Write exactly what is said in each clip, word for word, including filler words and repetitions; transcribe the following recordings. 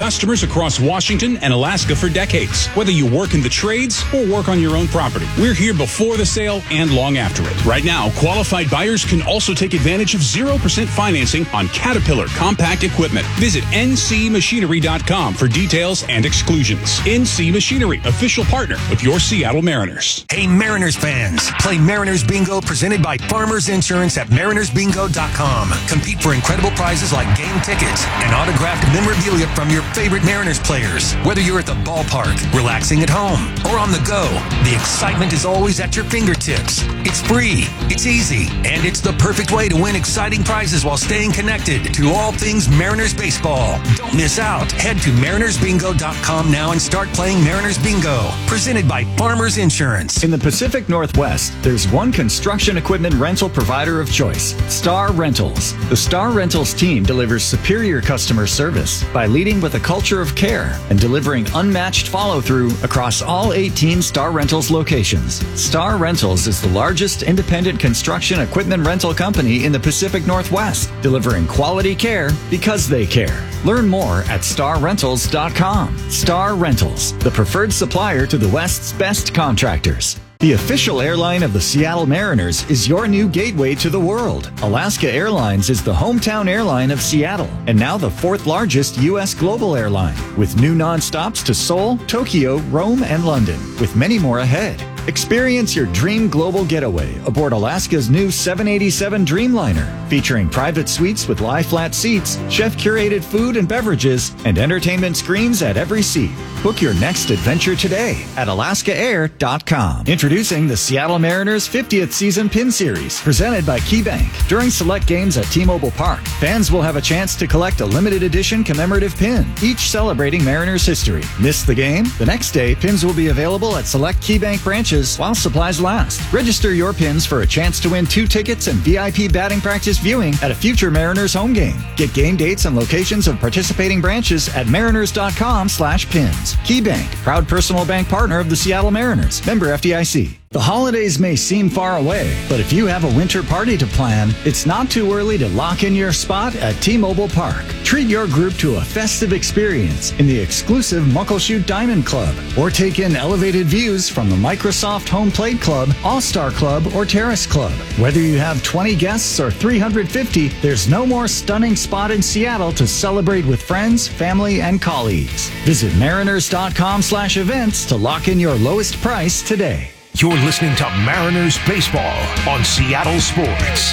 customers across Washington and Alaska for decades. Whether you work in the trades or work on your own property, we're here before the sale and long after it. Right now, qualified buyers can also take advantage of zero percent financing on Caterpillar compact equipment. Visit N C machinery dot com for details and exclusions. N C Machinery, official partner of your Seattle Mariners. Hey, Mariners fans, play Mariners Bingo presented by Farmers Insurance at mariners bingo dot com. Compete for incredible prizes like game tickets and autographed memorabilia from your favorite Mariners players. Whether you're at the ballpark, relaxing at home, or on the go, the excitement is always at your fingertips. It's free, it's easy, and it's the perfect way to win exciting prizes while staying connected to all things Mariners baseball. Don't miss out. Head to mariners bingo dot com now and start playing Mariners Bingo, presented by Farmers Insurance. In the Pacific Northwest, there's one construction equipment rental provider of choice, Star Rentals. The Star Rentals team delivers superior customer service by leading with a culture of care and delivering unmatched follow-through across all eighteen Star Rentals locations. Star Rentals is the largest independent construction equipment rental company in the Pacific Northwest, delivering quality care because they care. Learn more at star rentals dot com. Star Rentals, the preferred supplier to the West's best contractors. The official airline of the Seattle Mariners is your new gateway to the world. Alaska Airlines is the hometown airline of Seattle and now the fourth largest U S global airline, with new nonstops to Seoul, Tokyo, Rome, and London, with many more ahead. Experience your dream global getaway aboard Alaska's new seven eighty-seven Dreamliner, featuring private suites with lie-flat seats, chef-curated food and beverages, and entertainment screens at every seat. Book your next adventure today at alaska air dot com. Introducing the Seattle Mariners fiftieth Season Pin Series, presented by KeyBank. During select games at T-Mobile Park, fans will have a chance to collect a limited edition commemorative pin, each celebrating Mariners history. Miss the game? The next day, pins will be available at select KeyBank branches while supplies last. Register your pins for a chance to win two tickets and V I P batting practice viewing at a future Mariners home game. Get game dates and locations of participating branches at mariners dot com slash pins. KeyBank, proud personal bank partner of the Seattle Mariners. Member F D I C. The holidays may seem far away, but if you have a winter party to plan, it's not too early to lock in your spot at T-Mobile Park. Treat your group to a festive experience in the exclusive Muckleshoot Diamond Club, or take in elevated views from the Microsoft Home Plate Club, All-Star Club, or Terrace Club. Whether you have twenty guests or three hundred fifty, there's no more stunning spot in Seattle to celebrate with friends, family, and colleagues. Visit mariners dot com slash events to lock in your lowest price today. You're listening to Mariners Baseball on Seattle Sports.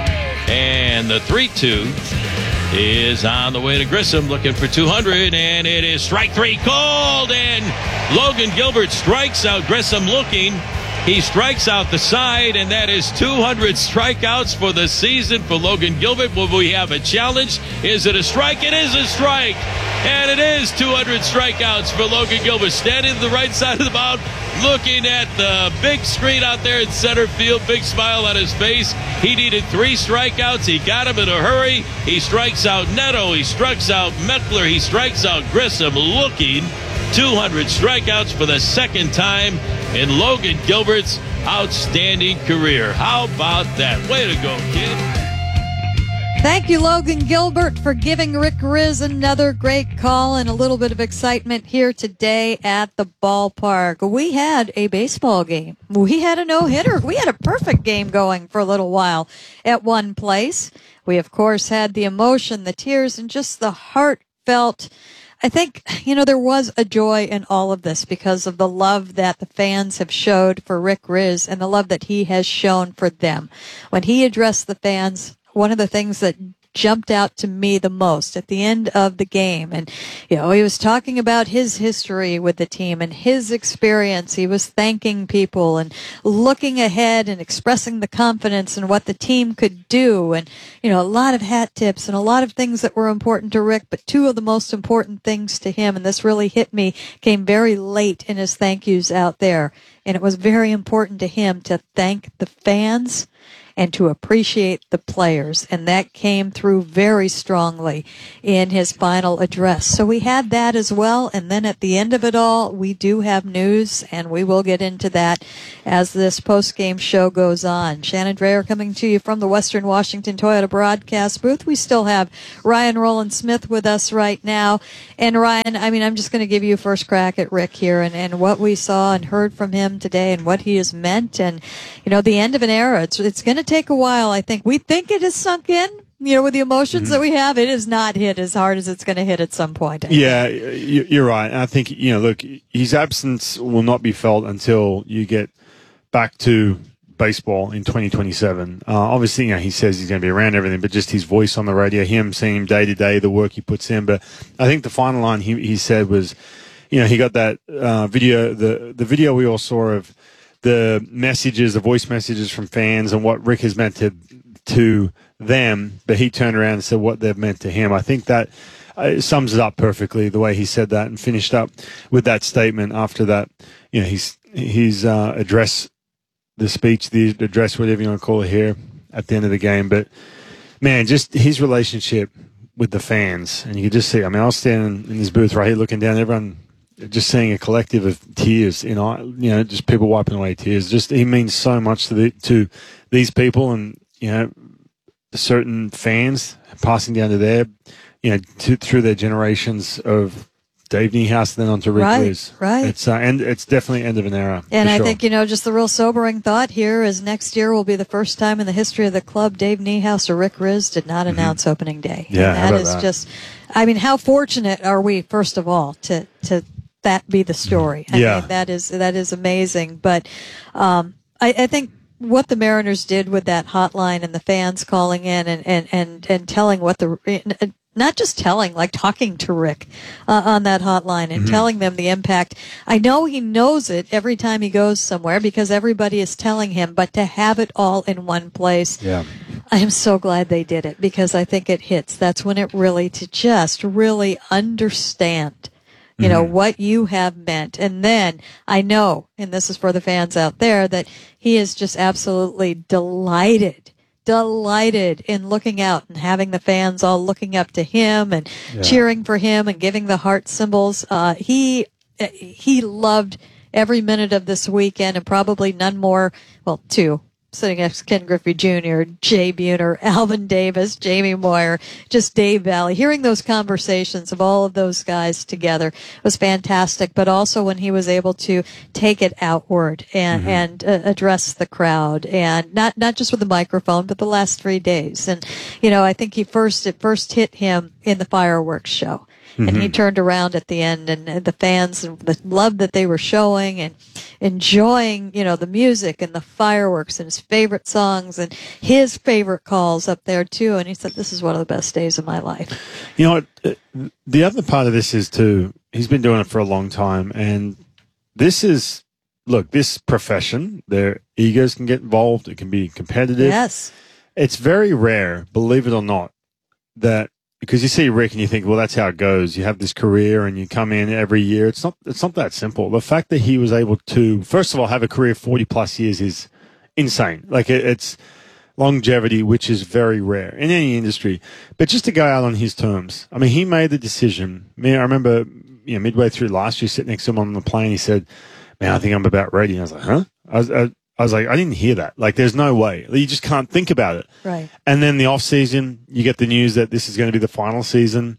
And the three two is on the way to Grissom, looking for two hundred, and it is strike three called, and Logan Gilbert strikes out Grissom looking. He strikes out the side, and that is two hundred strikeouts for the season for Logan Gilbert. Will we have a challenge? Is it a strike? It is a strike, and it is two hundred strikeouts for Logan Gilbert. Standing to the right side of the mound, looking at the big screen out there in center field, big smile on his face. He needed three strikeouts. He got them in a hurry. He strikes out Neto. He strikes out Meckler. He strikes out Grissom, looking two hundred strikeouts for the second time in Logan Gilbert's outstanding career. How about that? Way to go, kid. Thank you, Logan Gilbert, for giving Rick Riz another great call and a little bit of excitement here today at the ballpark. We had a baseball game. We had a no-hitter. We had a perfect game going for a little while at one place. We, of course, had the emotion, the tears, and just the heartfelt. I think, you know, there was a joy in all of this because of the love that the fans have showed for Rick Riz and the love that he has shown for them. When he addressed the fans, one of the things that jumped out to me the most at the end of the game. And, you know, he was talking about his history with the team and his experience. He was thanking people and looking ahead and expressing the confidence in what the team could do. And, you know, a lot of hat tips and a lot of things that were important to Rick, but two of the most important things to him, and this really hit me, came very late in his thank yous out there. And it was very important to him to thank the fans and to appreciate the players. And that came through very strongly in his final address. So we had that as well. And then at the end of it all, we do have news, and we will get into that as this post-game show goes on. Shannon Drayer coming to you from the Western Washington Toyota broadcast booth. We still have Ryan Rowland-Smith with us right now. And Ryan, I mean, I'm just going to give you first crack at Rick here and, and what we saw and heard from him today and what he has meant. And, you know, the end of an era. It's, it's going to take a while, I think. We think it has sunk in. You know, with the emotions mm-hmm. that we have, it has not hit as hard as it's going to hit at some point. I yeah, think. You're right. And I think, you know, look, his absence will not be felt until you get back to baseball in twenty twenty-seven. Uh, obviously, you know, he says he's going to be around everything, but just his voice on the radio, him seeing him day to day, the work he puts in. But I think the final line he, he said was, you know, he got that uh, video, the, the video we all saw of the messages, the voice messages from fans and what Rick has meant to, to them, but he turned around and said what they've meant to him. I think that uh, sums it up perfectly, the way he said that and finished up with that statement after that. You know, he's, he's uh, addressed the speech, the address, whatever you want to call it here at the end of the game. But, man, just his relationship with the fans. And you could just see, I mean, I was standing in this booth right here looking down, everyone just seeing a collective of tears, you know, you know, just people wiping away tears. Just he means so much to the, to these people and, you know, certain fans passing down to their, you know, to, through their generations of Dave Niehaus, then on to Rick right, Riz. Right, It's uh, and it's definitely end of an era. And I sure. think, you know, just the real sobering thought here is next year will be the first time in the history of the club Dave Niehaus or Rick Riz did not mm-hmm. announce opening day. Yeah, and that is that? just, I mean, how fortunate are we, first of all, to to that be the story? I yeah, mean, that is that is amazing. But um, I, I think what the Mariners did with that hotline and the fans calling in and and and, and telling what the not just telling, like talking to Rick uh, on that hotline and mm-hmm. telling them the impact. I know he knows it every time he goes somewhere because everybody is telling him, but to have it all in one place, yeah. I am so glad they did it because I think it hits. That's when it really, to just really understand, you know, mm-hmm. what you have meant. And then I know, and this is for the fans out there, that he is just absolutely delighted delighted in looking out and having the fans all looking up to him and yeah. cheering for him and giving the heart symbols. Uh, he, he loved every minute of this weekend and probably none more, well, two, sitting next to Ken Griffey Junior, Jay Buhner, Alvin Davis, Jamie Moyer, just Dave Valley. Hearing those conversations of all of those guys together was fantastic, but also when he was able to take it outward and, mm-hmm. and uh, address the crowd, and not, not just with the microphone, but the last three days. And, you know, I think he first, it first hit him in the fireworks show. Mm-hmm. And he turned around at the end, and the fans, and the love that they were showing and enjoying, you know, the music and the fireworks and his favorite songs and his favorite calls up there too. And he said, this is one of the best days of my life. You know what? The other part of this is too, he's been doing it for a long time. And this is, look, this profession, their egos can get involved. It can be competitive. Yes. It's very rare, believe it or not, that, because you see Rick and you think, well, that's how it goes. You have this career and you come in every year. It's not, it's not that simple. The fact that he was able to, first of all, have a career of forty plus years is insane. Like it, it's longevity, which is very rare in any industry, but just to go out on his terms. I mean, he made the decision. I mean, I remember, you know, midway through last year, sitting next to him on the plane, he said, man, I think I'm about ready. And I was like, huh? I was, I, I was like, I didn't hear that. Like, there's no way. You just can't think about it. Right. And then the off season, you get the news that this is going to be the final season.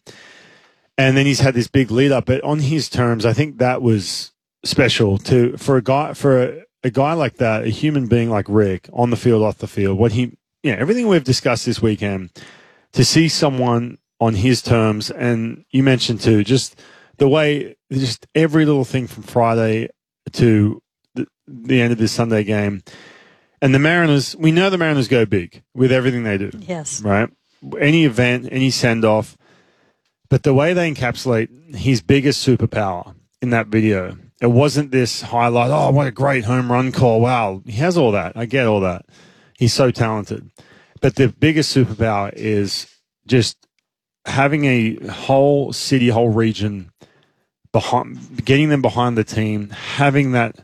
And then he's had this big lead up, but on his terms, I think that was special to, for a guy, for a, a guy like that, a human being like Rick, on the field, off the field, what he, you know, everything we've discussed this weekend, to see someone on his terms, and you mentioned too, just the way, just every little thing from Friday to the, the end of this Sunday game. And the Mariners, we know the Mariners go big with everything they do. Yes. Right? Any event, any send-off. But the way they encapsulate his biggest superpower in that video, it wasn't this highlight, oh, what a great home run call. Wow, he has all that. I get all that. He's so talented. But the biggest superpower is just having a whole city, whole region, behind, getting them behind the team, having that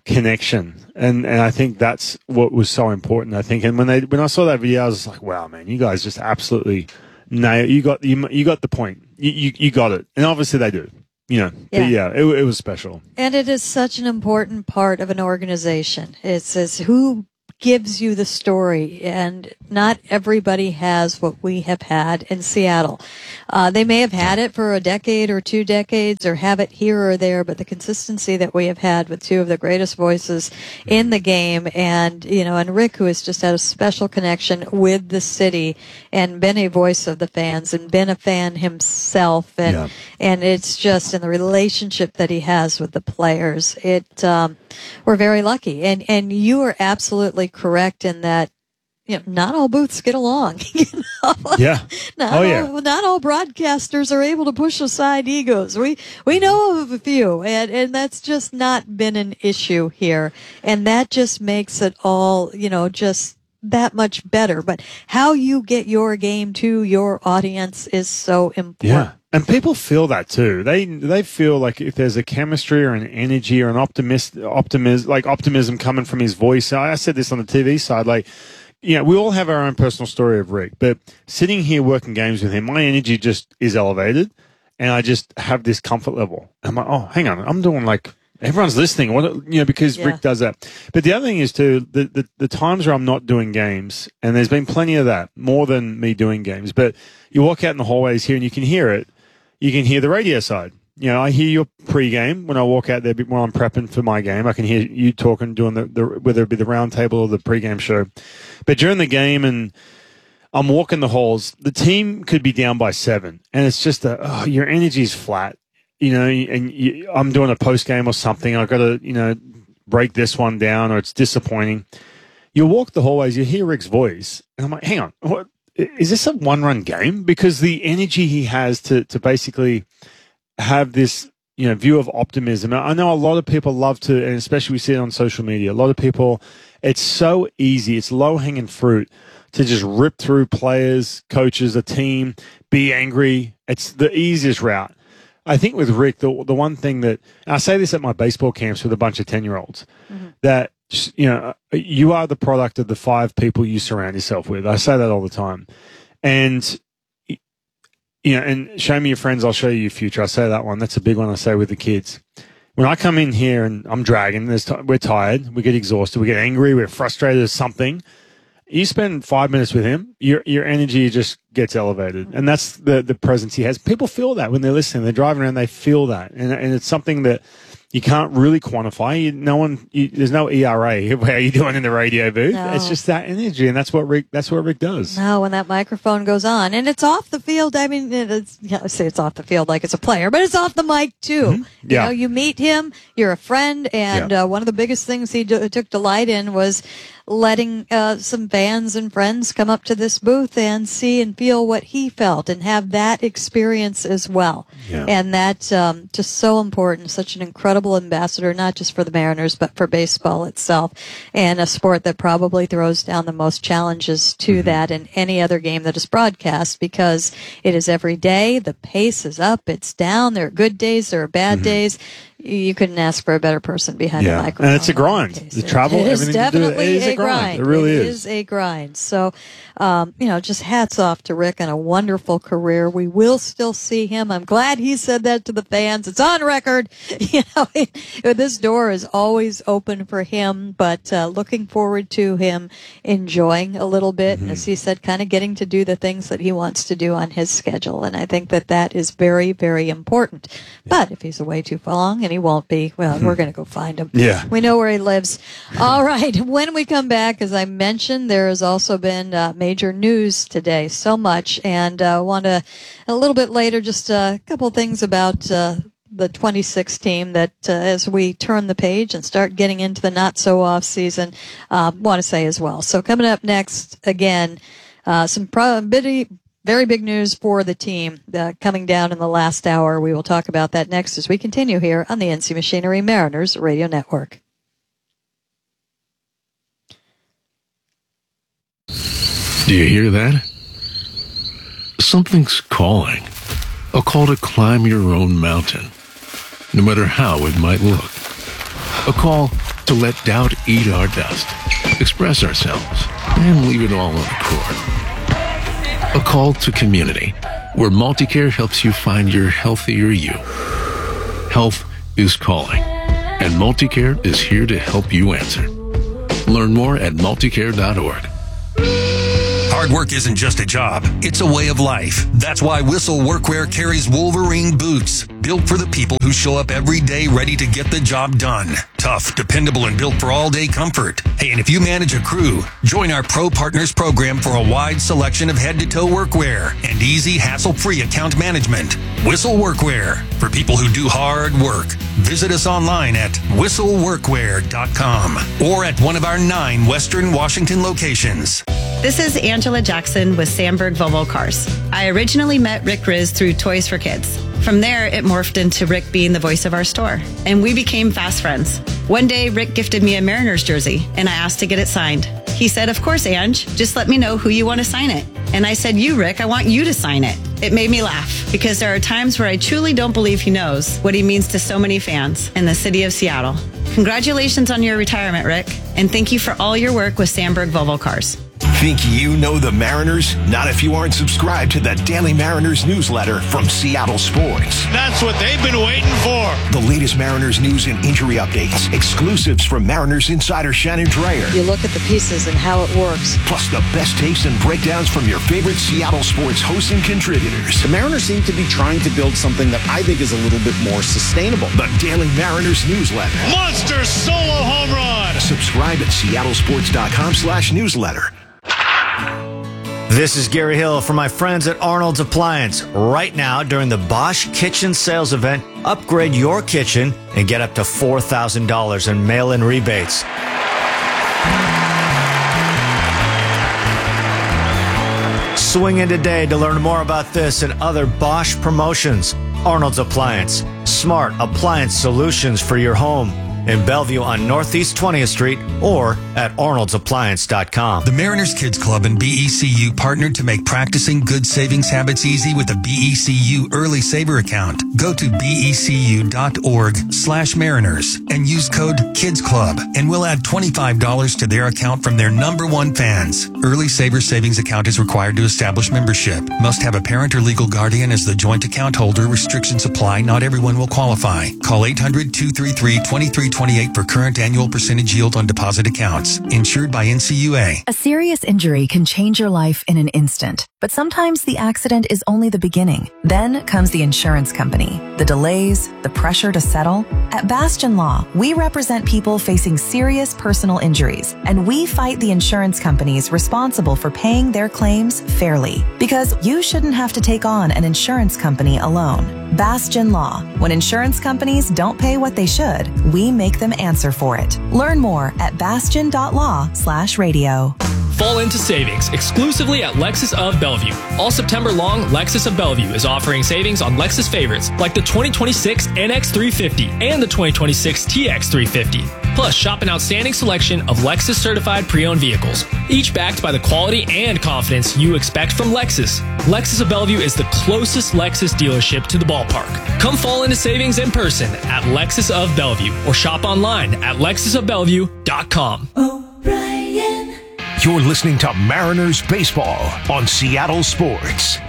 connection. And and I think that's what was so important, I think. And when they when I saw that video, I was like, wow, man, you guys just absolutely nailed. You got you, you got the point. You, you you got it. And obviously they do. You know, yeah. But yeah, it, it was special. And it is such an important part of an organization. It says who gives you the story, and not everybody has what we have had in Seattle. Uh, they may have had it for a decade or two decades or have it here or there, but the consistency that we have had with two of the greatest voices in the game, and, you know, and Rick, who has just had a special connection with the city and been a voice of the fans and been a fan himself, and, yeah. and it's just in the relationship that he has with the players. It, um, we're very lucky. And, and you are absolutely correct in that, you know, not all booths get along. You know? Yeah. Not oh, all, yeah. Not all broadcasters are able to push aside egos. We, we know of a few, and, and that's just not been an issue here. And that just makes it all, you know, just that much better. But how you get your game to your audience is so important. Yeah. And people feel that too. They they feel like if there's a chemistry or an energy or an optimist, optimism, like optimism coming from his voice. I said this on the T V side, like, you know, we all have our own personal story of Rick, but sitting here working games with him, my energy just is elevated, and I just have this comfort level. I'm like, oh, hang on, I'm doing like everyone's listening. What, you know, because yeah. Rick does that. But the other thing is too, the, the the times where I'm not doing games, and there's been plenty of that, more than me doing games. But you walk out in the hallways here, and you can hear it. You can hear the radio side. You know, I hear your pre-game when I walk out there while I'm prepping for my game. I can hear you talking, doing the, the whether it be the round table or the pre-game show. But during the game and I'm walking the halls, the team could be down by seven, and it's just a, oh, your energy's flat. You know, and you, I'm doing a post-game or something. I've got to, you know, break this one down, or it's disappointing. You walk the hallways, you hear Rick's voice, and I'm like, hang on, what? Is this a one-run game? Because the energy he has to, to basically have this, you know, view of optimism. I know a lot of people love to, and especially we see it on social media, a lot of people, it's so easy, it's low-hanging fruit to just rip through players, coaches, a team, be angry. It's the easiest route. I think with Rick, the the one thing that, and I say this at my baseball camps with a bunch of ten-year-olds, mm-hmm. that, you know, you are the product of the five people you surround yourself with. I say that all the time. And, you know, and show me your friends, I'll show you your future. I say that one. That's a big one I say with the kids. When I come in here and I'm dragging, there's t- we're tired, we get exhausted, we get angry, we're frustrated at something. You spend five minutes with him, your your energy just gets elevated. And that's the, the presence he has. People feel that when they're listening. They're driving around, they feel that. And, and it's something that you can't really quantify. You, no one, you, there's no E R A. How are you doing in the radio booth? No. It's just that energy, and that's what Rick. That's what Rick does. No, when that microphone goes on, and it's off the field. I mean, it's, yeah, I say it's off the field like it's a player, but it's off the mic too. Mm-hmm. Yeah. You know, you meet him, you're a friend, and yeah. uh, one of the biggest things he do, took delight in was letting uh, some fans and friends come up to this booth and see and feel what he felt and have that experience as well. Yeah. And that's um, just so important. Such an incredible ambassador, not just for the Mariners, but for baseball itself, and a sport that probably throws down the most challenges to mm-hmm. that in any other game that is broadcast, because it is every day. The pace is up, it's down. There are good days, there are bad mm-hmm. days. You couldn't ask for a better person behind yeah. the microphone. And it's a grind. The travel, it is everything definitely you do, it is a a grind. grind. It really it is. is a grind. So, um, you know, just hats off to Rick and a wonderful career. We will still see him. I'm glad he said that to the fans. It's on record. You know, this door is always open for him, but uh, looking forward to him enjoying a little bit, mm-hmm. as he said, kind of getting to do the things that he wants to do on his schedule. And I think that that is very, very important. Yeah. But if he's away too long, and he won't be, well, we're going to go find him. Yeah. We know where he lives. All right. When we come back, as I mentioned, there has also been uh, major news today, so much. And I uh, want to, a little bit later, just a couple things about uh, the twenty-six team that uh, as we turn the page and start getting into the not-so-off season, uh, want to say as well. So coming up next, again, uh, some probability. Very big news for the team uh, coming down in the last hour. We will talk about that next as we continue here on the N C Machinery Mariners Radio Network. Do you hear that? Something's calling. A call to climb your own mountain, no matter how it might look. A call to let doubt eat our dust, express ourselves, and leave it all on the court. A call to community, where Multicare helps you find your healthier you. Health is calling, and Multicare is here to help you answer. Learn more at multicare dot org. Hard work isn't just a job, it's a way of life. That's why Whistle Workwear carries Wolverine boots, built for the people who show up every day ready to get the job done. Tough, dependable, and built for all-day comfort. Hey, and if you manage a crew, join our Pro Partners program for a wide selection of head-to-toe workwear and easy, hassle-free account management. Whistle Workwear, for people who do hard work. Visit us online at whistle workwear dot com or at one of our nine Western Washington locations. This is Angela Jackson with Sandberg Volvo Cars. I originally met Rick Riz through Toys for Kids. From there, it morphed into Rick being the voice of our store, and we became fast friends. One day, Rick gifted me a Mariners jersey, and I asked to get it signed. He said, "Of course, Ange, just let me know who you want to sign it." And I said, "You, Rick, I want you to sign it." It made me laugh, because there are times where I truly don't believe he knows what he means to so many fans in the city of Seattle. Congratulations on your retirement, Rick, and thank you for all your work with Sandberg Volvo Cars. Think you know the Mariners? Not if you aren't subscribed to the Daily Mariners newsletter from Seattle Sports. That's what they've been waiting for. The latest Mariners news and injury updates, exclusives from Mariners insider Shannon Dreyer. You look at the pieces and how it works. Plus the best takes and breakdowns from your favorite Seattle Sports hosts and contributors. The Mariners seem to be trying to build something that I think is a little bit more sustainable. The Daily Mariners newsletter. Monster solo home run. Subscribe at seattle sports dot com slash newsletter. This is Gary Hill from my friends at Arnold's Appliance. Right now, during the Bosch Kitchen Sales Event, upgrade your kitchen and get up to four thousand dollars in mail-in rebates. Swing in today to learn more about this and other Bosch promotions. Arnold's Appliance. Smart appliance solutions for your home. In Bellevue on Northeast twentieth Street or at arnolds appliance dot com. The Mariners Kids Club and B E C U partnered to make practicing good savings habits easy with a B E C U Early Saver account. Go to becu.org slash Mariners and use code Kids Club, and we'll add twenty-five dollars to their account from their number one fans. Early Saver Savings account is required to establish membership. Must have a parent or legal guardian as the joint account holder. Restrictions apply. Not everyone will qualify. Call eight hundred, two three three, two three twenty-eight for current annual percentage yield on deposit accounts. Insured by N C U A. A serious injury can change your life in an instant, but sometimes the accident is only the beginning. Then comes the insurance company, the delays, the pressure to settle. At Bastion Law, we represent people facing serious personal injuries, and we fight the insurance companies responsible for paying their claims fairly. Because you shouldn't have to take on an insurance company alone. Bastion Law. When insurance companies don't pay what they should, we make them answer for it. Learn more at bastion.law slash radio. Fall into savings exclusively at Lexus of Bellevue. All September long, Lexus of Bellevue is offering savings on Lexus favorites like the twenty twenty-six N X three fifty and the twenty twenty-six T X three fifty. Plus, shop an outstanding selection of Lexus certified pre-owned vehicles, each backed by the quality and confidence you expect from Lexus. Lexus of Bellevue is the closest Lexus dealership to the ballpark. Come fall into savings in person at Lexus of Bellevue or shop online at lexus of bellevue dot com. O'Brien. You're listening to Mariners Baseball on Seattle Sports.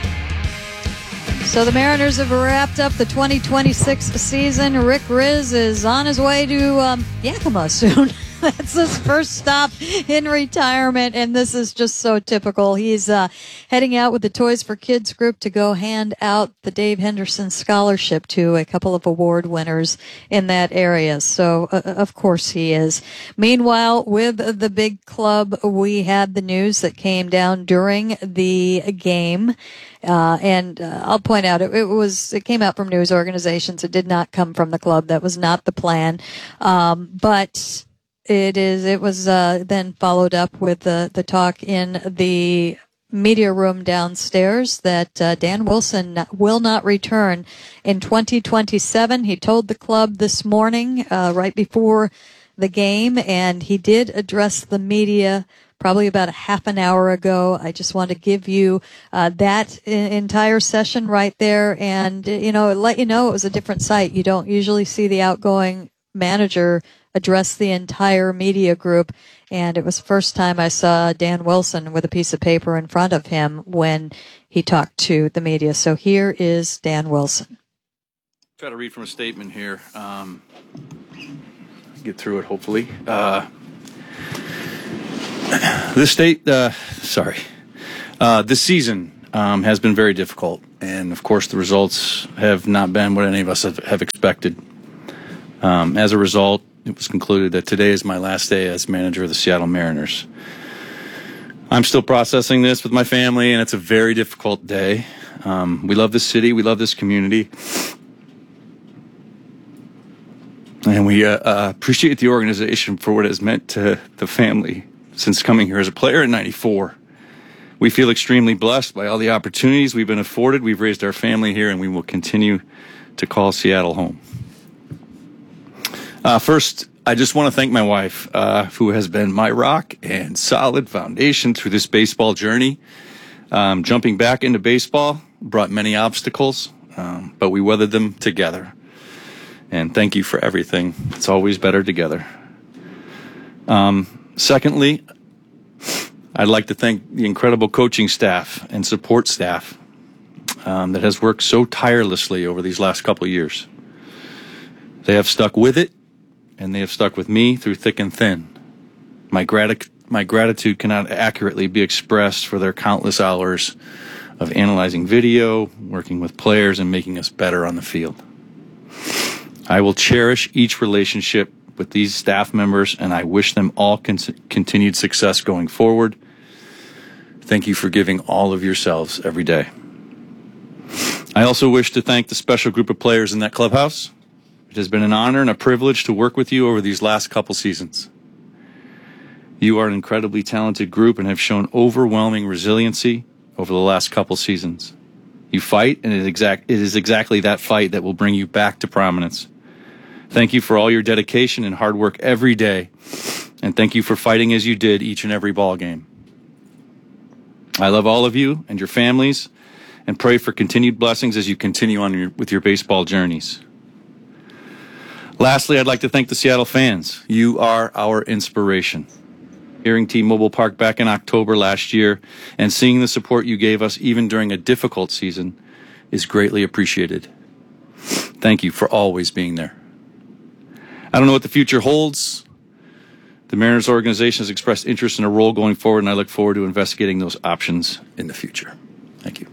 So the Mariners have wrapped up the twenty twenty-six season. Rick Riz is on his way to um, Yakima soon. That's his first stop in retirement, and this is just so typical. He's uh, heading out with the Toys for Kids group to go hand out the Dave Henderson Scholarship to a couple of award winners in that area. So, uh, of course, he is. Meanwhile, with the big club, we had the news that came down during the game. Uh, and uh, I'll point out, it, it was it came out from news organizations. It did not come from the club. That was not the plan. Um, but it is. It was uh, then followed up with the the talk in the media room downstairs that uh, Dan Wilson will not return in twenty twenty-seven. He told the club this morning, uh, right before the game, and he did address the media probably about a half an hour ago. I just want to give you uh, that I- entire session right there, and, you know, let you know it was a different sight. You don't usually see the outgoing manager address the entire media group. And it was the first time I saw Dan Wilson with a piece of paper in front of him when he talked to the media. So here is Dan Wilson. Try to read from a statement here. Um, get through it, hopefully. Uh, this state, uh, sorry, uh, this season um, has been very difficult. And, of course, the results have not been what any of us have, have expected. Um, as a result, it was concluded that today is my last day as manager of the Seattle Mariners. I'm still processing this with my family, and it's a very difficult day. Um, we love this city. We love this community. And we uh, uh, appreciate the organization for what it has meant to the family since coming here as a player in ninety-four. We feel extremely blessed by all the opportunities we've been afforded. We've raised our family here, and we will continue to call Seattle home. Uh, first, I just want to thank my wife, uh, who has been my rock and solid foundation through this baseball journey. Um, jumping back into baseball brought many obstacles, um, but we weathered them together. And thank you for everything. It's always better together. Um, secondly, I'd like to thank the incredible coaching staff and support staff um, that has worked so tirelessly over these last couple of years. They have stuck with it, and they have stuck with me through thick and thin. My, grati- my gratitude cannot accurately be expressed for their countless hours of analyzing video, working with players, and making us better on the field. I will cherish each relationship with these staff members, and I wish them all con- continued success going forward. Thank you for giving all of yourselves every day. I also wish to thank the special group of players in that clubhouse. It has been an honor and a privilege to work with you over these last couple seasons. You are an incredibly talented group and have shown overwhelming resiliency over the last couple seasons. You fight, and it is, exact, it is exactly that fight that will bring you back to prominence. Thank you for all your dedication and hard work every day, and thank you for fighting as you did each and every ball game. I love all of you and your families, and pray for continued blessings as you continue on your, with your baseball journeys. Lastly, I'd like to thank the Seattle fans. You are our inspiration. Hearing T-Mobile Park back in October last year and seeing the support you gave us even during a difficult season is greatly appreciated. Thank you for always being there. I don't know what the future holds. The Mariners organization has expressed interest in a role going forward, and I look forward to investigating those options in the future. Thank you.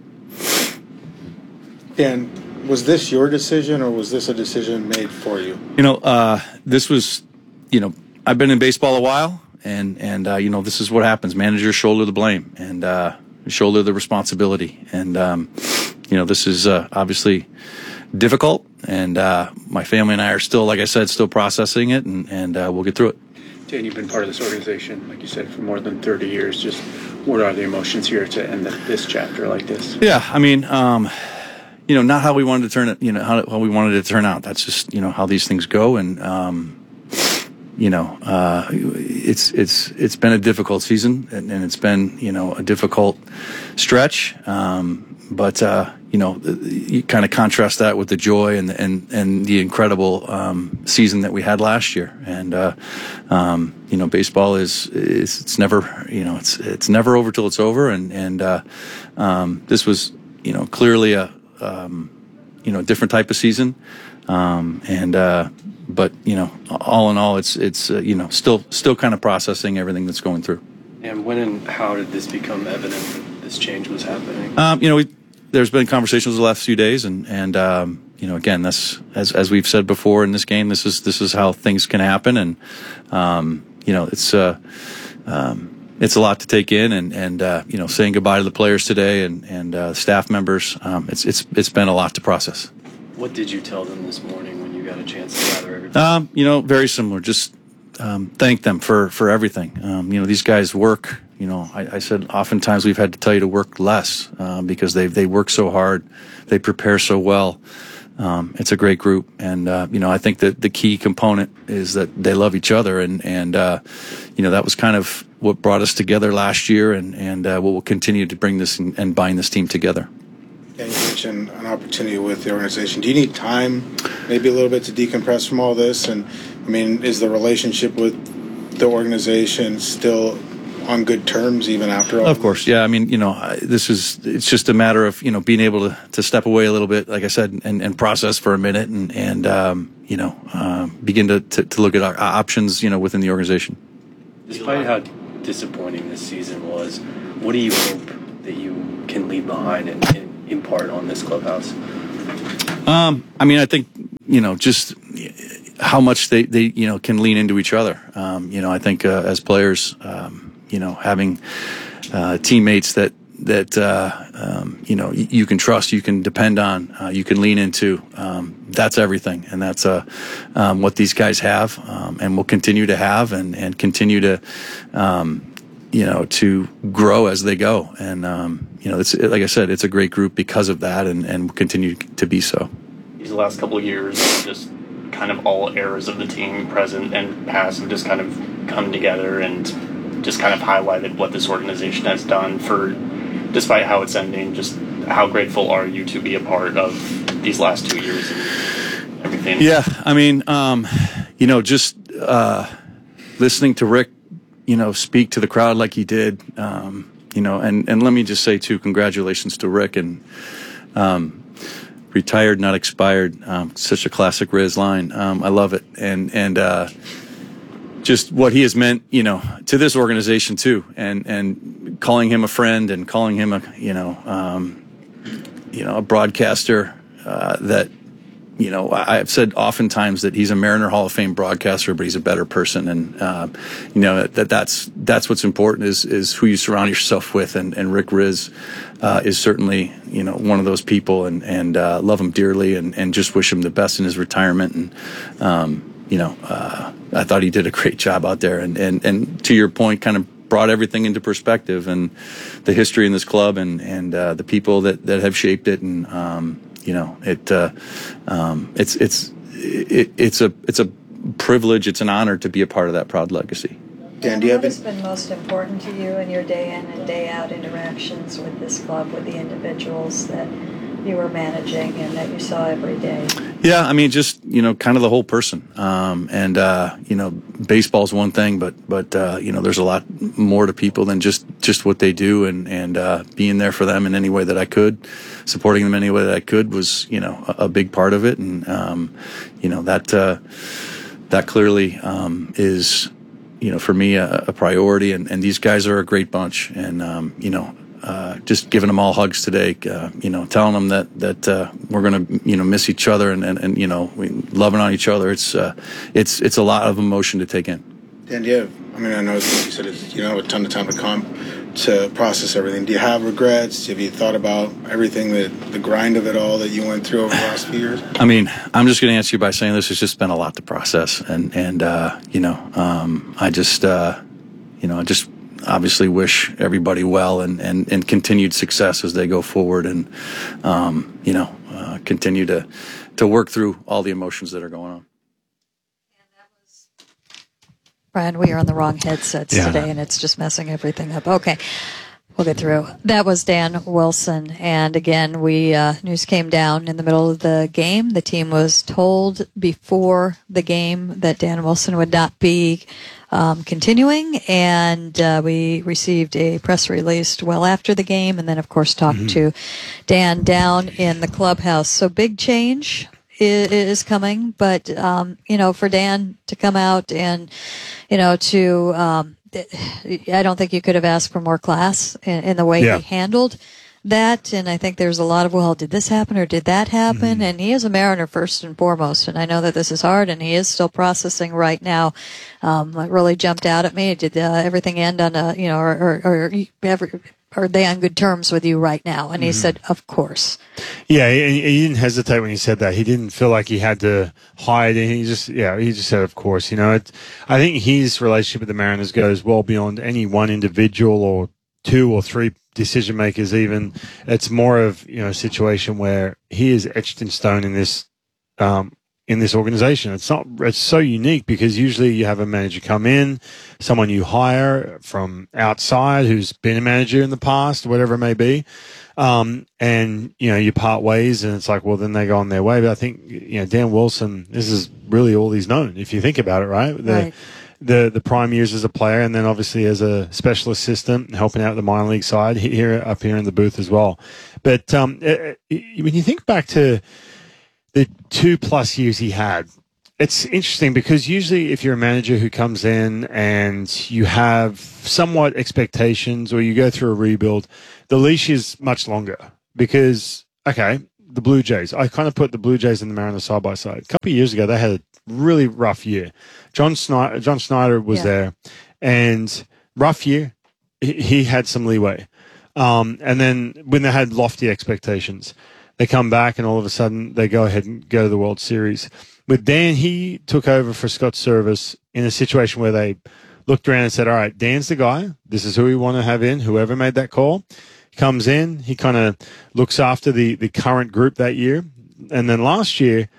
And was this your decision, or was this a decision made for you? You know, uh, this was, you know, I've been in baseball a while, and, and uh, you know, this is what happens. Managers shoulder the blame and uh, shoulder the responsibility. And, um, you know, this is uh, obviously difficult, and uh, my family and I are still, like I said, still processing it, and, and uh, we'll get through it. Dan, you've been part of this organization, like you said, for more than thirty years. Just what are the emotions here to end this chapter like this? Yeah, I mean, um, you know, not how we wanted to turn it, you know, how, how we wanted it to turn out. That's just, you know, how these things go. And, um, you know, uh, it's, it's, it's been a difficult season, and, and it's been, you know, a difficult stretch. Um, but, uh, you know, you kind of contrast that with the joy and, and, and the incredible, um, season that we had last year. And, uh, um, you know, baseball is, is, it's never, you know, it's, it's never over till it's over. And, and, uh, um, this was, you know, clearly a, um, you know, different type of season. Um, and, uh, but, you know, all in all, it's, it's, uh, you know, still, still kind of processing everything that's going through. And when and how did this become evident that this change was happening? Um, you know, we, there's been conversations the last few days, and, and, um, you know, again, that's, as, as we've said before in this game, this is, this is how things can happen. And, um, you know, it's, uh, um, it's a lot to take in, and, and, uh, you know, saying goodbye to the players today and, and, uh, staff members. Um, it's, it's, it's been a lot to process. What did you tell them this morning when you got a chance to gather everything? Um, you know, very similar. Just, um, thank them for, for everything. Um, you know, these guys work. You know, I, I said oftentimes we've had to tell you to work less, um, because they they work so hard, they prepare so well. Um, it's a great group, and uh, you know, I think that the key component is that they love each other, and and uh, you know, that was kind of what brought us together last year, and and uh, what will continue to bring this and, and bind this team together. Yeah, you mentioned an opportunity with the organization. Do you need time, maybe a little bit, to decompress from all this and I mean, is the relationship with the organization still on good terms even after all? Of course, yeah. I mean, you know, I- this is, it's just a matter of, you know, being able to, to step away a little bit, like I said, and, and process for a minute and, and um, you know, uh, begin to, to, to look at our options, you know, within the organization. Despite how disappointing this season was, what do you hope that you can leave behind and, and impart on this clubhouse? Um, I mean, I think, you know, just how much they, they you know, can lean into each other. Um, you know, I think uh, as players, um, you know, having uh, teammates that, that uh, um, you know, y- you can trust, you can depend on, uh, you can lean into, um, that's everything. And that's uh, um, what these guys have um, and will continue to have and, and continue to, um, you know, to grow as they go. And, um, you know, it's like I said, it's a great group because of that and, and will continue to be so. These last couple of years, just kind of all eras of the team, present and past, have just kind of come together and just kind of highlighted what this organization has done for, despite how it's ending, just how grateful are you to be a part of these last two years and everything? Yeah, I mean, um, you know, just uh, listening to Rick, you know, speak to the crowd like he did, um, you know, and, and let me just say, too, congratulations to Rick and um, retired, not expired. Um, such a classic Riz line. Um, I love it. And, and, uh, just what he has meant, you know, to this organization too, and and calling him a friend and calling him a, you know, um, you know, a broadcaster uh, that, you know, I've said oftentimes that he's a Mariner Hall of Fame broadcaster, but he's a better person, and uh, you know that that's that's what's important is is who you surround yourself with, and and Rick Riz uh, is certainly, you know, one of those people, and and uh, love him dearly, and and just wish him the best in his retirement, and um, you know. Uh, I thought he did a great job out there, and, and, and to your point, kind of brought everything into perspective and the history in this club and, and uh, the people that, that have shaped it. And, um, you know, it uh, um, it's it's it, it's a it's a privilege, it's an honor to be a part of that proud legacy. Dan, do you have what has been most important to you in your day in and day out interactions with this club, with the individuals that you were managing and that you saw every day? Yeah, I mean, just, you know, kind of the whole person. Um, and, uh, you know, baseball's one thing, but, but, uh, you know, there's a lot more to people than just, just what they do, and, and, uh, being there for them in any way that I could, supporting them in any way that I could was, you know, a, a big part of it. And, um, you know, that, uh, that clearly, um, is, you know, for me, a, a priority, and, and these guys are a great bunch. And, um, you know, Uh, just giving them all hugs today, uh, you know, telling them that, that, uh, we're going to, you know, miss each other and, and, and, you know, we loving on each other. It's, uh, it's, it's a lot of emotion to take in. Dan, do you have, I mean, I know you said it's, you don't have a ton of time to come to process everything. Do you have regrets? Have you thought about everything that, the grind of it all that you went through over the last few years? I mean, I'm just going to answer you by saying this has just been a lot to process. And, and, uh, you know, um, I just, uh, you know, I just, obviously wish everybody well and, and, and continued success as they go forward, and um, you know, uh, continue to to work through all the emotions that are going on. Brian, we are on the wrong headsets yeah. today, and it's just messing everything up. Okay, we'll get through. That was Dan Wilson, and again, we uh, news came down in the middle of the game. The team was told before the game that Dan Wilson would not be Um, continuing, and uh, we received a press release well after the game, and then, of course, talked mm-hmm. to Dan down in the clubhouse. So big change is, is coming, but, um, you know, for Dan to come out and, you know, to, um, I don't think you could have asked for more class in, in the way yeah. he handled that, and I think there's a lot of, well, did this happen or did that happen? Mm-hmm. And he is a Mariner first and foremost, and I know that this is hard, and he is still processing right now. Um, it really jumped out at me. Did uh, everything end on a, you know, or, or, or ever, are they on good terms with you right now? And he mm-hmm. said, of course. Yeah, he, he didn't hesitate when he said that. He didn't feel like he had to hide. And he just, yeah, he just said, of course. You know, it, I think his relationship with the Mariners goes well beyond any one individual or two or three decision makers even. It's more of, you know, a situation where he is etched in stone in this um in this organization. It's not it's so unique because usually you have a manager come in, someone you hire from outside who's been a manager in the past, whatever it may be, um and you know, you part ways and it's like, well, then they go on their way. But I think, you know, Dan Wilson, this is really all he's known, if you think about it, right? The, right. The the prime years as a player, and then obviously as a special assistant, helping out the minor league side here up here in the booth as well. But um, it, it, when you think back to the two plus years he had, it's interesting because usually if you're a manager who comes in and you have somewhat expectations or you go through a rebuild, the leash is much longer because, okay, the Blue Jays, I kind of put the Blue Jays and the Mariners side by side. A couple of years ago, they had a really rough year. John Snyder, John Snyder was yeah. there, and rough year, he, he had some leeway. Um, and then when they had lofty expectations, they come back and all of a sudden they go ahead and go to the World Series. With Dan, he took over for Scott Service in a situation where they looked around and said, all right, Dan's the guy. This is who we want to have in, whoever made that call. He comes in, he kind of looks after the, the current group that year. And then last year,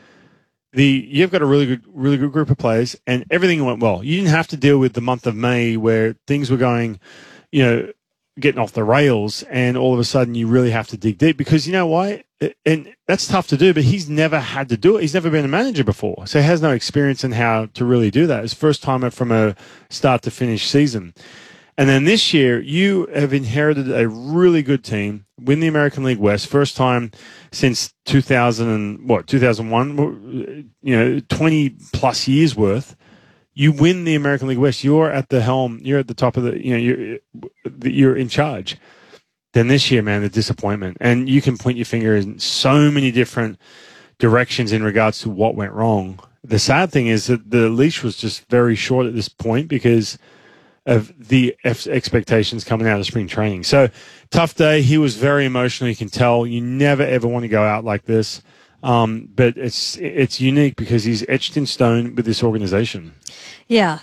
the you've got a really good, really good group of players, and everything went well. You didn't have to deal with the month of May where things were going, you know, getting off the rails, and all of a sudden you really have to dig deep because you know why? And that's tough to do, but he's never had to do it. He's never been a manager before, so he has no experience in how to really do that. It's first time from a start to finish season. And then this year, you have inherited a really good team, win the American League West, first time since two thousand and what, two thousand one, you know, twenty plus years worth. You win the American League West. You're at the helm. You're at the top of the, you know, you're, you're in charge. Then this year, man, the disappointment. And you can point your finger in so many different directions in regards to what went wrong. The sad thing is that the leash was just very short at this point because of the expectations coming out of spring training. So tough day. He was very emotional. You can tell. You never ever want to go out like this. Um, but it's it's unique because he's etched in stone with this organization. Yeah,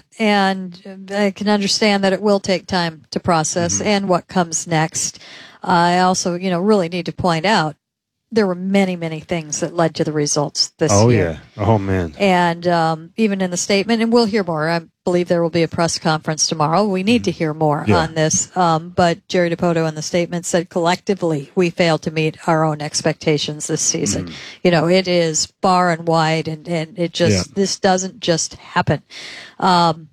and I can understand that it will take time to process mm-hmm. and what comes next. Uh, I also, you know, really need to point out there were many, many things that led to the results this oh, year. Oh, yeah. Oh, man. And um, even in the statement, and we'll hear more. I believe there will be a press conference tomorrow. We need to hear more yeah. on this. Um, but Jerry Dipoto in the statement said collectively we failed to meet our own expectations this season. Mm. You know, it is far and wide, and, and it just, yeah. this doesn't just happen. Um,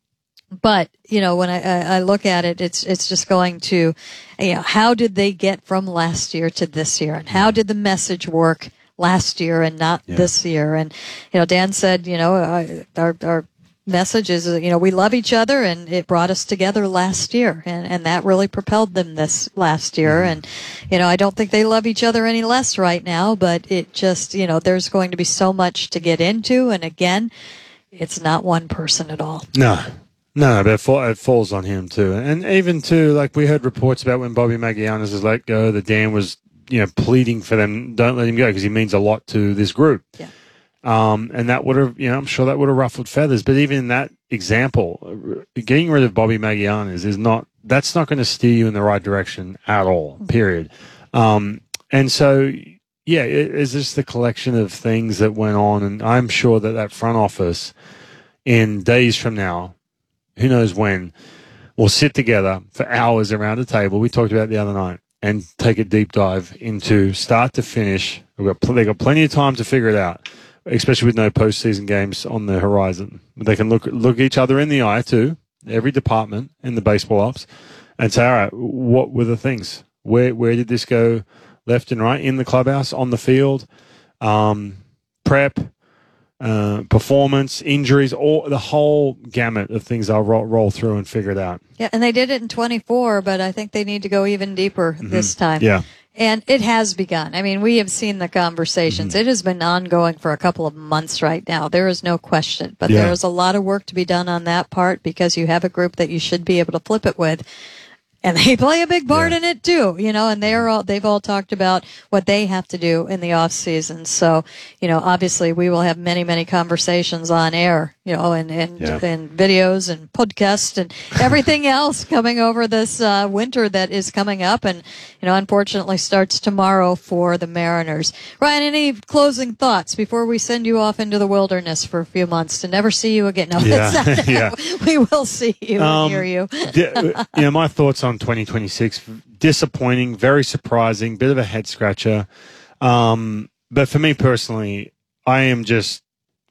But, you know, when I, I look at it, it's it's just going to, you know, how did they get from last year to this year? And how did the message work last year and not yeah. this year? And, you know, Dan said, you know, our, our message is, you know, we love each other and it brought us together last year. And, and that really propelled them this last year. Mm-hmm. And, you know, I don't think they love each other any less right now, but it just, you know, there's going to be so much to get into. And again, it's not one person at all. No. No, but it, fall, it falls on him too. And even too, like we heard reports about when Bobby Magallanes was let go, that Dan was, you know, pleading for them, don't let him go because he means a lot to this group. Yeah. Um, and that would have, you know, I'm sure that would have ruffled feathers. But even in that example, getting rid of Bobby Magallanes is not, that's not going to steer you in the right direction at all, period. Um, and so, yeah, it is just the collection of things that went on. And I'm sure that that front office in days from now, who knows when, we'll sit together for hours around a table. We talked about it the other night and take a deep dive into start to finish. We've got, they've got plenty of time to figure it out, especially with no postseason games on the horizon. They can look look each other in the eye too, every department in the baseball ops, and say, all right, what were the things? Where where did this go left and right in the clubhouse, on the field, um, prep, uh, performance, injuries, all the whole gamut of things I'll roll, roll through and figure it out. Yeah, and they did it in twenty-four, but I think they need to go even deeper mm-hmm. this time. Yeah. And it has begun. I mean, we have seen the conversations. Mm-hmm. It has been ongoing for a couple of months right now. There is no question. But yeah. there is a lot of work to be done on that part because you have a group that you should be able to flip it with. And they play a big part yeah. in it too, you know, and they're all, they've all talked about what they have to do in the off season. So, you know, obviously we will have many, many conversations on air, you know, and, and, yeah. and videos and podcasts and everything else coming over this uh, winter that is coming up and, you know, unfortunately starts tomorrow for the Mariners. Ryan, any closing thoughts before we send you off into the wilderness for a few months to never see you again? No, yeah. yeah. we will see you um, and hear you. yeah, you know, my thoughts on twenty twenty-six, disappointing, very surprising, bit of a head scratcher. Um, but for me personally, I am just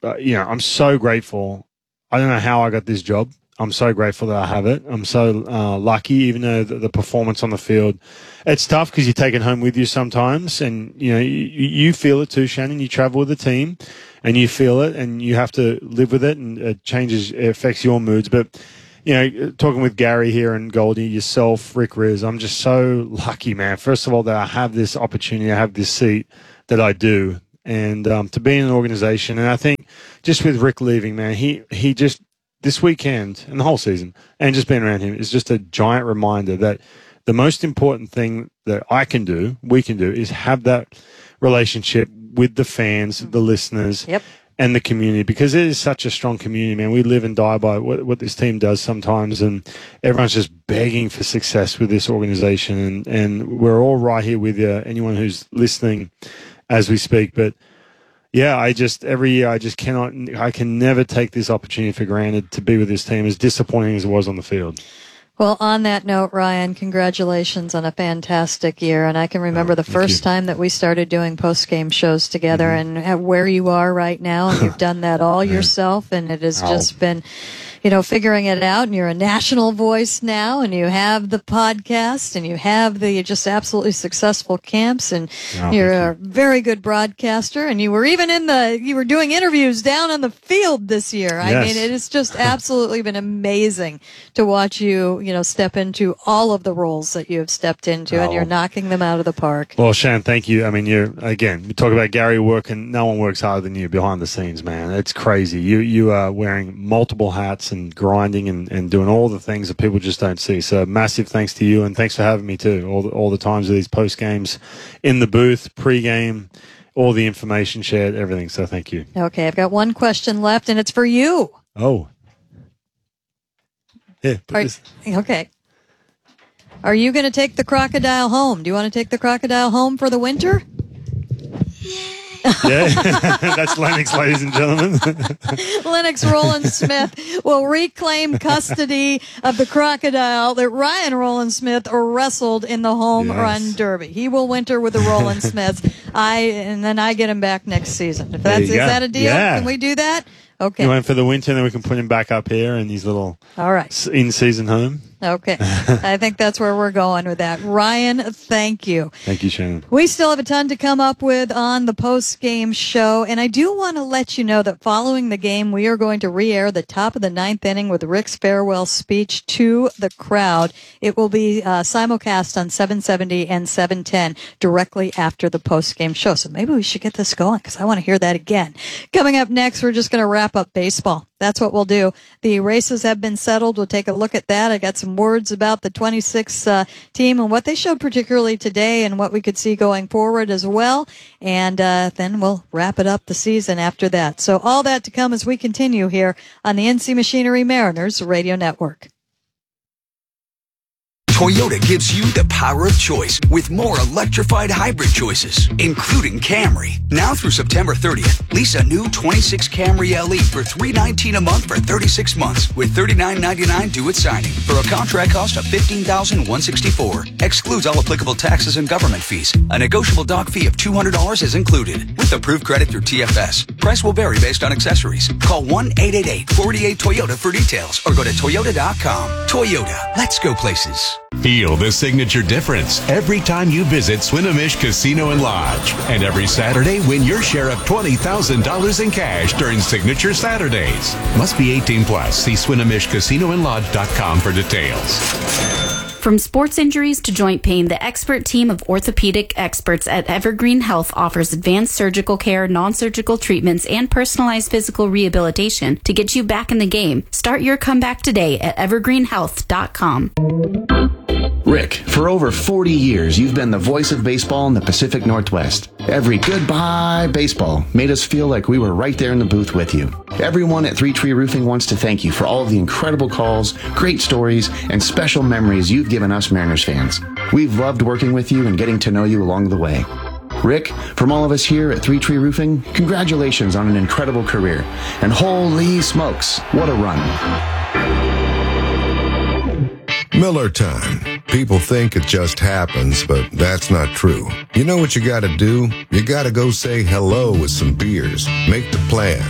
uh, you know, I'm so grateful. I don't know how I got this job. I'm so grateful that I have it. I'm so uh, lucky, even though the, the performance on the field, it's tough because you take it home with you sometimes, and you know you, you feel it too, Shannon. You travel with the team, and you feel it, and you have to live with it, and it changes, it affects your moods. But you know, talking with Gary here and Goldie, yourself, Rick Riz, I'm just so lucky, man. First of all, that I have this opportunity, I have this seat that I do, and um, to be in an organization, and I think just with Rick leaving, man, he he just. This weekend and the whole season and just being around him is just a giant reminder that the most important thing that I can do, we can do, is have that relationship with the fans, the listeners, yep. and the community, because it is such a strong community, man. We live and die by what, what this team does sometimes, and everyone's just begging for success with this organization, and, and we're all right here with you, anyone who's listening as we speak. But yeah, I just, every year, I just cannot, I can never take this opportunity for granted to be with this team, as disappointing as it was on the field. Well, on that note, Ryan, congratulations on a fantastic year. And I can remember oh, the first you. time that we started doing post-game shows together, mm-hmm. and where you are right now. And you've done that all yourself, and it has oh. just been, you know, figuring it out. And you're a national voice now, and you have the podcast, and you have the just absolutely successful camps, and oh, you're a you. very good broadcaster. And you were even in the, you were doing interviews down on the field this year. Yes. I mean, it has just absolutely been amazing to watch you, you know, step into all of the roles that you have stepped into, oh. and you're knocking them out of the park. Well, Shan, thank you. I mean, you're, again, we talk about Gary working, no one works harder than you behind the scenes, man. It's crazy. You, you are wearing multiple hats and grinding and, and doing all the things that people just don't see. So massive thanks to you, and thanks for having me too. All the, all the times of these post games, in the booth, pre-game, all the information shared, everything. So thank you. Okay, I've got one question left, and it's for you. Oh. Yeah, put Are, this. Okay. Are you going to take the crocodile home? Do you want to take the crocodile home for the winter? Yeah, that's Lennox, ladies and gentlemen. Lennox Roland Smith will reclaim custody of the crocodile that Ryan Roland Smith wrestled in the home yes. run derby. He will winter with the Roland Smiths. I and then I get him back next season. If that's is that a deal? Yeah. Can we do that? Okay. You went for the winter, and then we can put him back up here in his little all right in-season home. Okay. I think that's where we're going with that. Ryan, thank you. Thank you, Shannon. We still have a ton to come up with on the post-game show, and I do want to let you know that following the game, we are going to re-air the top of the ninth inning with Rick's farewell speech to the crowd. It will be uh, simulcast on seven seventy and seven ten directly after the post-game show. So maybe we should get this going, because I want to hear that again. Coming up next, we're just going to wrap up baseball. That's what we'll do. The races have been settled. We'll take a look at that. I got some words about the twenty-six uh, team and what they showed particularly today, and what we could see going forward as well. And uh, then we'll wrap it up the season after that. So all that to come as we continue here on the N C Machinery Mariners Radio Network. Toyota gives you the power of choice with more electrified hybrid choices, including Camry. Now through September thirtieth, lease a new twenty-six Camry L E for three hundred nineteen dollars a month for thirty-six months with thirty-nine ninety-nine due at signing for a contract cost of fifteen thousand one hundred sixty-four dollars. Excludes all applicable taxes and government fees. A negotiable dock fee of two hundred dollars is included with approved credit through T F S. Price will vary based on accessories. Call one eight eight eight, four eight Toyota for details or go to toyota dot com. Toyota, let's go places. Feel the signature difference every time you visit Swinomish Casino and Lodge. And every Saturday, win your share of twenty thousand dollars in cash during Signature Saturdays. Must be eighteen plus. See Swinomish Casino and Lodge dot com for details. From sports injuries to joint pain, the expert team of orthopedic experts at Evergreen Health offers advanced surgical care, non-surgical treatments, and personalized physical rehabilitation to get you back in the game. Start your comeback today at evergreen health dot com. Rick, for over forty years, you've been the voice of baseball in the Pacific Northwest. Every goodbye baseball made us feel like we were right there in the booth with you. Everyone at Three Tree Roofing wants to thank you for all of the incredible calls, great stories, and special memories you've given us Mariners fans. We've loved working with you and getting to know you along the way. Rick, from all of us here at Three Tree Roofing, congratulations on an incredible career. And holy smokes, what a run. Miller time. People think it just happens, but that's not true. You know what you gotta do? You gotta go say hello with some beers. Make the plans.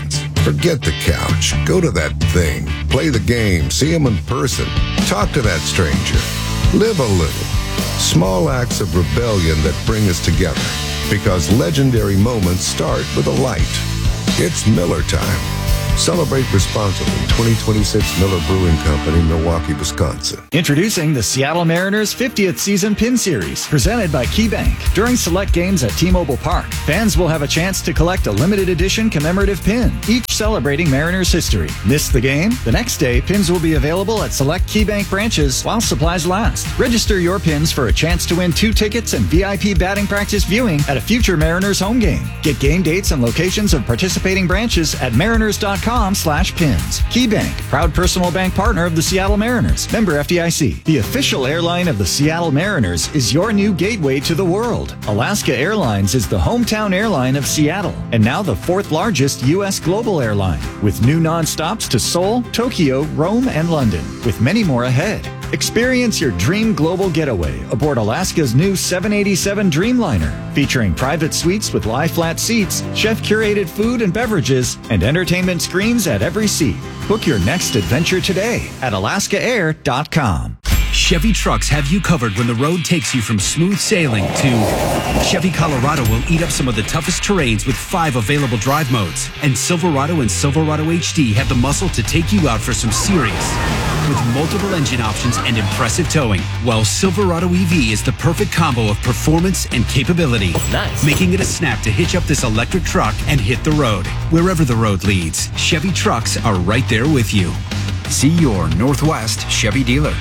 Forget the couch. Go to that thing. Play the game. See him in person. Talk to that stranger. Live a little. Small acts of rebellion that bring us together. Because legendary moments start with a light. It's Miller time. Celebrate responsibly. twenty twenty-six Miller Brewing Company, Milwaukee, Wisconsin. Introducing the Seattle Mariners fiftieth Season Pin Series, presented by KeyBank. During select games at T-Mobile Park, fans will have a chance to collect a limited edition commemorative pin, each celebrating Mariners history. Miss the game? The next day, pins will be available at select KeyBank branches while supplies last. Register your pins for a chance to win two tickets and V I P batting practice viewing at a future Mariners home game. Get game dates and locations of participating branches at mariners dot com slash pins. KeyBank, proud personal bank partner of the Seattle Mariners. Member F D I C. The official airline of the Seattle Mariners is your new gateway to the world. Alaska Airlines is the hometown airline of Seattle and now the fourth largest U S global airline, with new non-stops to Seoul, Tokyo, Rome, and London, with many more ahead. Experience your dream global getaway aboard Alaska's new seven eighty-seven Dreamliner, featuring private suites with lie-flat seats, chef-curated food and beverages, and entertainment screens at every seat. Book your next adventure today at alaska air dot com. Chevy trucks have you covered when the road takes you from smooth sailing to Chevy Colorado will eat up some of the toughest terrains with five available drive modes. And Silverado and Silverado H D have the muscle to take you out for some serious, with multiple engine options and impressive towing. While Silverado E V is the perfect combo of performance and capability. Nice. Making it a snap to hitch up this electric truck and hit the road. Wherever the road leads, Chevy trucks are right there with you. See your Northwest Chevy dealer.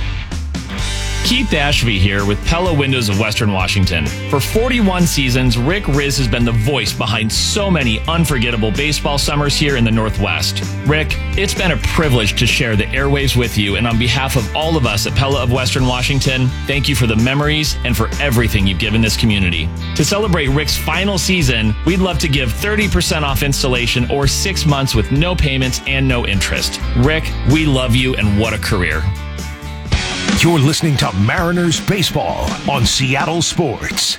Keith Ashby here with Pella Windows of Western Washington. For forty-one seasons, Rick Riz has been the voice behind so many unforgettable baseball summers here in the Northwest. Rick, it's been a privilege to share the airwaves with you, and on behalf of all of us at Pella of Western Washington, thank you for the memories and for everything you've given this community. To celebrate Rick's final season, we'd love to give thirty percent off installation or six months with no payments and no interest. Rick, we love you, and what a career. You're listening to Mariners Baseball on Seattle Sports.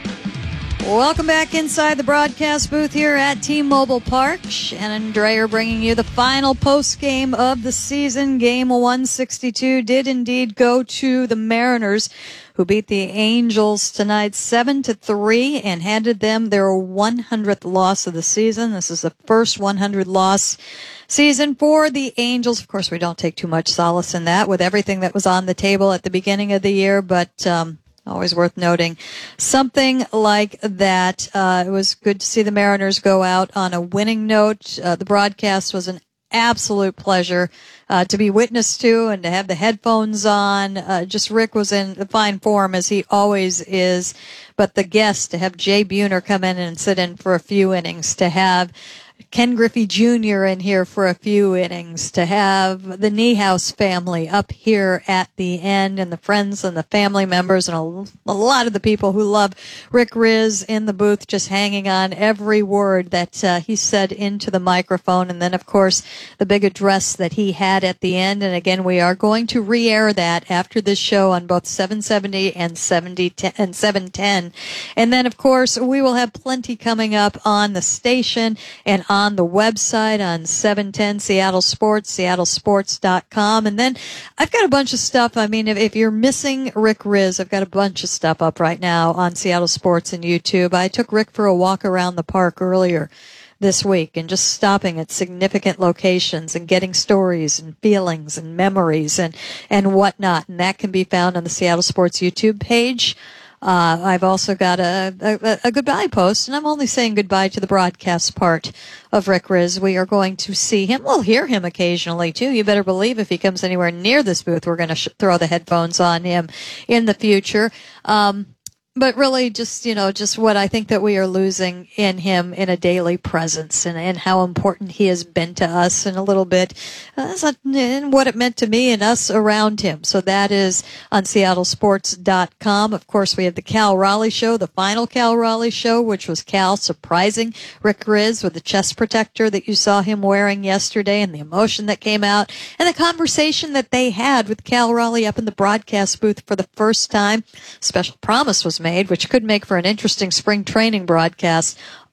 Welcome back inside the broadcast booth here at T-Mobile Park. Shannon Dreyer bringing you the final post game of the season. Game one sixty-two did indeed go to the Mariners, who beat the Angels tonight seven to three and handed them their one hundredth loss of the season. This is the first one hundred loss season for the Angels. Of course, we don't take too much solace in that with everything that was on the table at the beginning of the year, but um always worth noting something like that. Uh, it was good to see the Mariners go out on a winning note. Uh, the broadcast was an absolute pleasure uh, to be witness to and to have the headphones on. Uh, just Rick was in fine form, as he always is. But the guests, to have Jay Buhner come in and sit in for a few innings, to have Ken Griffey Junior in here for a few innings, to have the Niehaus family up here at the end, and the friends and the family members and a, a lot of the people who love Rick Riz in the booth, just hanging on every word that uh, he said into the microphone. And then, of course, the big address that he had at the end. And again, we are going to re-air that after this show on both seven seventy and seventy and seven ten. And then, of course, we will have plenty coming up on the station and on the website on seven ten Seattle Sports, seattle sports dot com. And then I've got a bunch of stuff. I mean, if, if you're missing Rick Riz, I've got a bunch of stuff up right now on Seattle Sports and YouTube. I took Rick for a walk around the park earlier this week and just stopping at significant locations and getting stories and feelings and memories and, and whatnot. And that can be found on the Seattle Sports YouTube page. Uh, I've also got a, a, a goodbye post, and I'm only saying goodbye to the broadcast part of Rick Riz. We are going to see him. We'll hear him occasionally, too. You better believe if he comes anywhere near this booth, we're going to sh- throw the headphones on him in the future. Um, But really just, you know, just what I think that we are losing in him in a daily presence, and, and how important he has been to us, and a little bit uh, and what it meant to me and us around him. So that is on seattle sports dot com. Of course, we have the Cal Raleigh Show, the final Cal Raleigh Show, which was Cal surprising Rick Riz with the chest protector that you saw him wearing yesterday, and the emotion that came out, and the conversation that they had with Cal Raleigh up in the broadcast booth for the first time. Special promise was made, which could make for an interesting spring training broadcast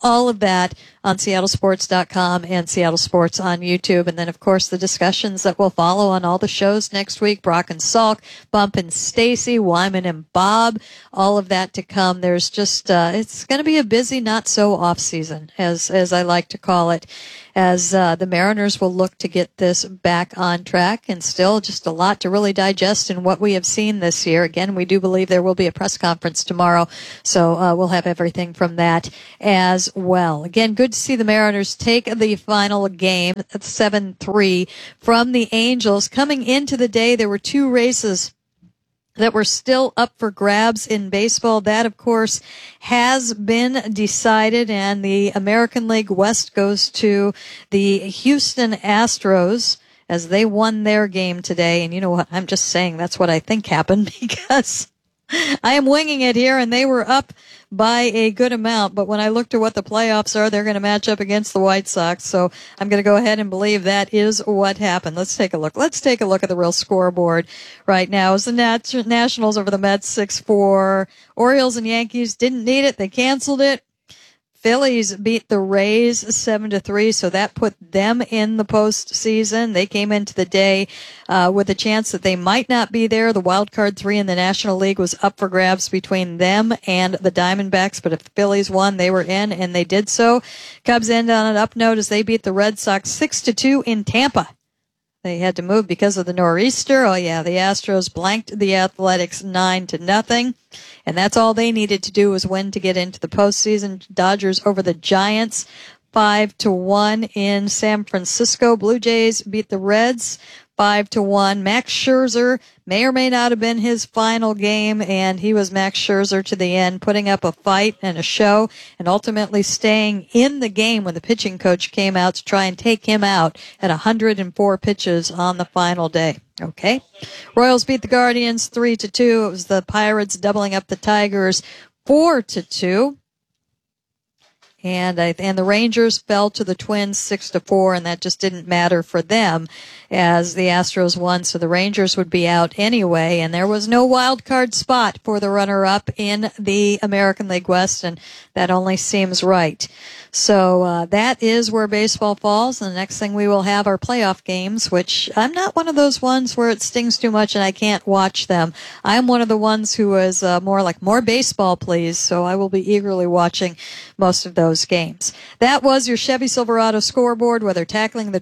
All of that on Seattle Sports dot com and Seattle Sports on YouTube. And then, of course, the discussions that will follow on all the shows next week. Brock and Salk, Bump and Stacy, Wyman and Bob, all of that to come. There's just, uh, it's going to be a busy, not so off season, as, as I like to call it, as uh, the Mariners will look to get this back on track, and still just a lot to really digest in what we have seen this year. Again, we do believe there will be a press conference tomorrow, so uh, we'll have everything from that as well. Again, good to see the Mariners take the final game at seven three from the Angels. Coming into the day, there were two races that were still up for grabs in baseball. That, of course, has been decided, and the American League West goes to the Houston Astros as they won their game today. And you know what? I'm just saying that's what I think happened, because I am winging it here, and they were up by a good amount. But when I looked at what the playoffs are, they're going to match up against the White Sox. So I'm going to go ahead and believe that is what happened. Let's take a look. Let's take a look at the real scoreboard right now. As the Nat- Nationals over the Mets six four. Orioles and Yankees didn't need it. They canceled it. Phillies beat the Rays seven to three, so that put them in the postseason. They came into the day uh, with a chance that they might not be there. The wild card three in the National League was up for grabs between them and the Diamondbacks, but if the Phillies won, they were in, and they did so. Cubs end on an up note as they beat the Red Sox six to two in Tampa. They had to move because of the nor'easter. Oh yeah, the Astros blanked the Athletics nine to nothing. And that's all they needed to do was win to get into the postseason. Dodgers over the Giants five to one in San Francisco. Blue Jays beat the Reds five to one. Max Scherzer may or may not have been his final game, and he was Max Scherzer to the end, putting up a fight and a show, and ultimately staying in the game when the pitching coach came out to try and take him out at one hundred four pitches on the final day. Okay. Royals beat the Guardians three to two. It was the Pirates doubling up the Tigers four to two. And I, and the Rangers fell to the Twins six to four, and that just didn't matter for them as the Astros won, so the Rangers would be out anyway, and there was no wild card spot for the runner-up in the American League West, and that only seems right. So uh, that is where baseball falls. And the next thing we will have are playoff games, which I'm not one of those ones where it stings too much and I can't watch them. I'm one of the ones who is uh, more like, more baseball, please. So I will be eagerly watching most of those games. That was your Chevy Silverado scoreboard, whether tackling the